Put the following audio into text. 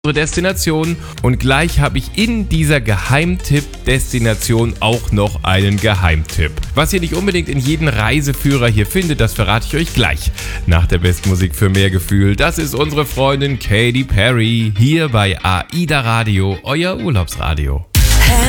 Destination und gleich habe ich in dieser Geheimtipp-Destination auch noch einen Geheimtipp. Was ihr nicht unbedingt in jedem Reiseführer hier findet, das verrate ich euch gleich. Nach der Bestmusik für mehr Gefühl, das ist unsere Freundin Katy Perry hier bei AIDA Radio, euer Urlaubsradio.